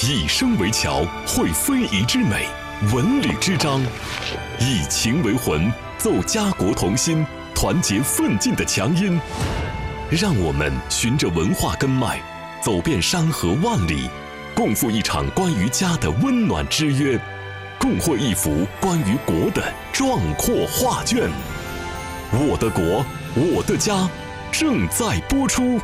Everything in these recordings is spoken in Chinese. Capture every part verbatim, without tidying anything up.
以身为桥，绘非遗之美，文旅之章；以情为魂，奏家国同心，团结奋进的强音。让我们循着文化根脉，走遍山河万里，共赴一场关于家的温暖之约，共绘一幅关于国的壮阔画卷。我的国，我的家，正在播出。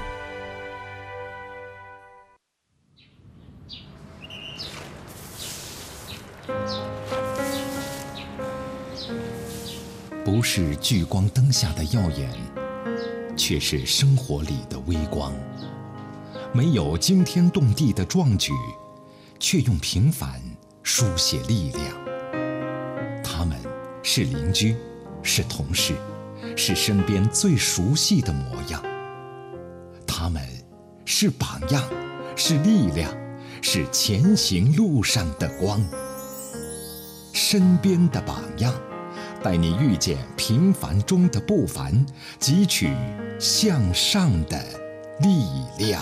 不是聚光灯下的耀眼，却是生活里的微光。没有惊天动地的壮举，却用平凡书写力量。他们是邻居，是同事，是身边最熟悉的模样。他们是榜样，是力量，是前行路上的光。身边的榜样，带你遇见平凡中的不凡，汲取向上的力量。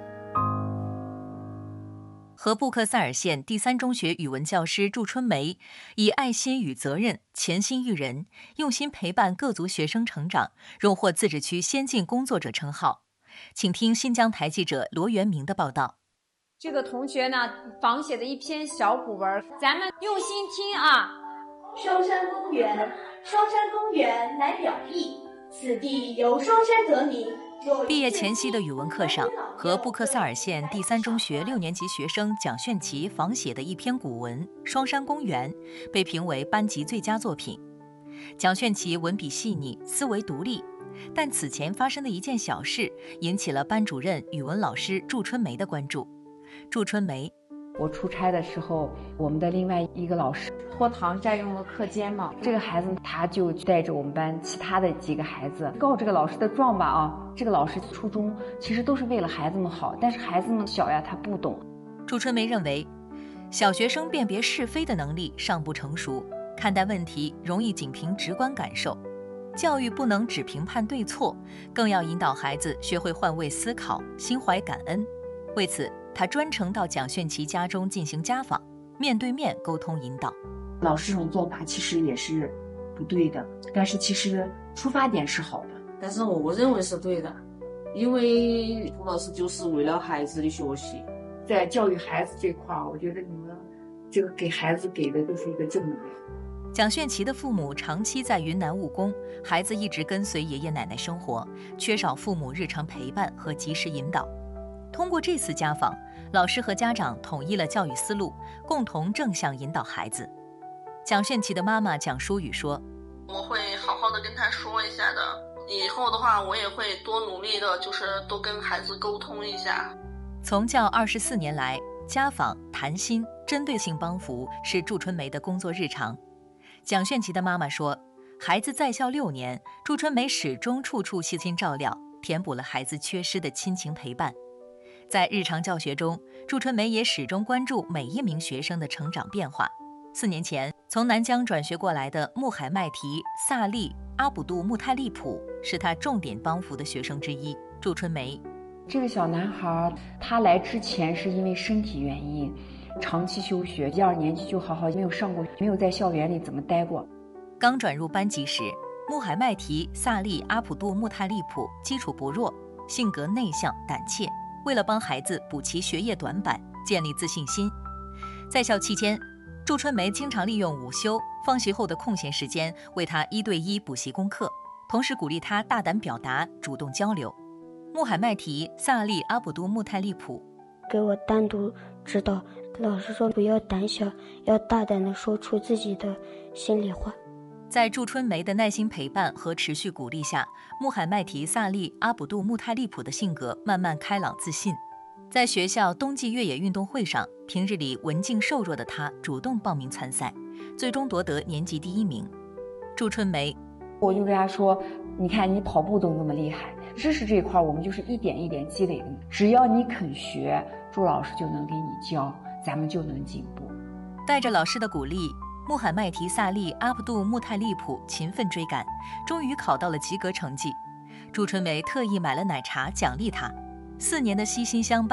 和布克塞尔县第三中学语文教师祝春梅以爱心与责任潜心育人，用心陪伴各族学生成长，荣获自治区先进工作者称号。请听新疆台记者罗元明的报道。 这个同学呢，仿写的一篇小古文，咱们用心听啊。 双山公园，双山公园来表意，此地有双山得名。 毕业前夕的语文课上，和布克塞尔县第三中学六年级学生蒋炫琪仿写的一篇古文《双山公园》被评为班级最佳作品。蒋炫琪文笔细腻，思维独立，但此前发生的一件小事引起了班主任语文老师祝春梅的关注。祝春梅， 我出差的时候，我们的另外一个老师拖堂占用了课间嘛，这个孩子他就带着我们班其他的几个孩子告这个老师的状吧啊，这个老师初衷其实都是为了孩子们好，但是孩子们小呀，他不懂。 祝春梅认为，小学生辨别是非的能力尚不成熟，看待问题容易仅凭直观感受，教育不能只评判对错，更要引导孩子学会换位思考，心怀感恩。为此，他专程到蒋炫琪家中进行家访，面对面沟通引导。 老师这种做法其实也是不对的，但是其实出发点是好的。 但是我认为是对的，因为朱老师就是为了孩子的学习， 在教育孩子这块，我觉得你们这个给孩子给的就是一个正能量。 蒋炫琪的父母长期在云南务工，孩子一直跟随爷爷奶奶生活，缺少父母日常陪伴和及时引导。通过这次家访，老师和家长统一了教育思路，共同正向引导孩子。蒋炫琪的妈妈蒋淑雨说：“ 我会好好的跟他说一下的，以后的话我也会多努力的，就是多跟孩子沟通一下。” 从教二十四年来，家访、谈心、针对性帮扶是祝春梅的工作日常。蒋炫琪的妈妈说，孩子在校六年，祝春梅始终处处细心照料，填补了孩子缺失的亲情陪伴。在日常教学中，祝春梅也始终关注每一名学生的成长变化。四年前，从南疆转学过来的穆海麦提、萨利、阿卜杜穆泰利普是他重点帮扶的学生之一。祝春梅， 这个小男孩他来之前是因为身体原因，长期休学，一二年级就好好没有上过，没有在校园里怎么待过。 刚转入班级时，穆海麦提、萨利、阿卜杜穆泰利普基础不弱，性格内向胆怯。为了帮孩子补齐学业短板，建立自信心，在校期间，祝春梅经常利用午休、放学后的空闲时间为他一对一补习功课，同时鼓励他大胆表达、主动交流。穆海麦提、萨利、阿卜杜穆泰利普给我单独指导，老师说不要胆小，要大胆地说出自己的心里话。 在祝春梅的耐心陪伴和持续鼓励下，穆罕麦提、萨利、阿卜杜穆泰利普的性格慢慢开朗自信。在学校冬季越野运动会上，平日里文静瘦弱的他主动报名参赛，最终夺得年级第一名。祝春梅， 我就跟他说，你看你跑步都那么厉害，知识这一块我们就是一点一点积累的，只要你肯学，祝老师就能给你教，咱们就能进步。 带着老师的鼓励，穆罕麦提、萨利、阿卜杜穆泰利普勤奋追赶，终于考到了及格成绩。祝春梅特意买了奶茶奖励他。四年的悉心相伴，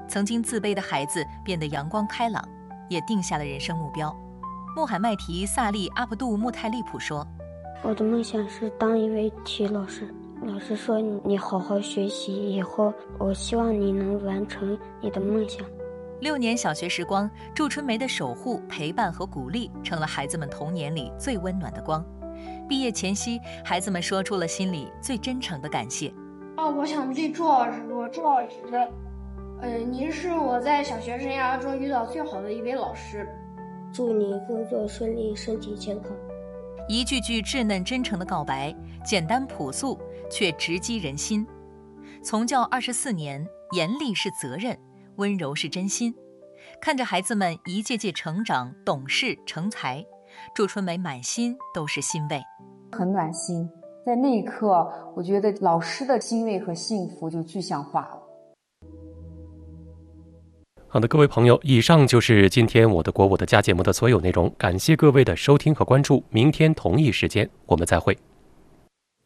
曾经自卑的孩子变得阳光开朗，也定下了人生目标。穆罕麦提·萨利·阿卜杜·穆泰利普说：“ 我的梦想是当一位体育老师。老师说你好好学习，以后我希望你能完成你的梦想。” 六年小学时光，祝春梅的守护、陪伴和鼓励，成了孩子们童年里最温暖的光。毕业前夕，孩子们说出了心里最真诚的感谢。 哦，我想对朱老师说，朱老师，呃，您是我在小学生涯中遇到最好的一位老师。 祝你工作顺利，身体健康。 一句句稚嫩真诚的告白，简单朴素，却直击人心。从教二十四年，严厉是责任，温柔是真心。看着孩子们一届届成长、懂事、成才，祝春梅满心都是欣慰， 很暖心。在那一刻，我觉得老师的欣慰和幸福就具象化了。 好的，各位朋友，以上就是今天我的国我的家节目的所有内容，感谢各位的收听和关注，明天同一时间我们再会。